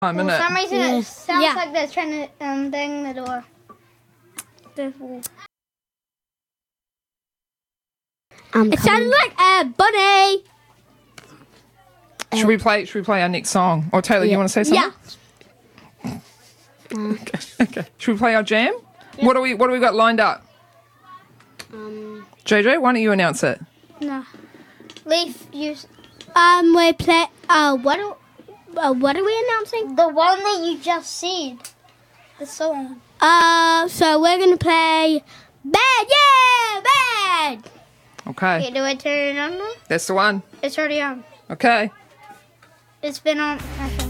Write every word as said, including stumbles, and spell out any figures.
time, For isn't some it? reason, Yeah. it sounds Yeah. like they're trying to um, bang the door. The- I'm It sounded like a bunny. Should we play? Should we play our next song? Or Taylor, you Yeah. want to say something? Yeah. Okay. Okay. Should we play our jam? What do we What do we got lined up? Um, J J, why don't you announce it? No. Leaf, you. Um, we play. Uh, what? Are, uh, what are we announcing? The one that you just said. The song. Uh, so we're gonna play Bad. Yeah, Bad. Okay. Okay, do I turn it on now? That's the one. It's already on. Okay. It's been on.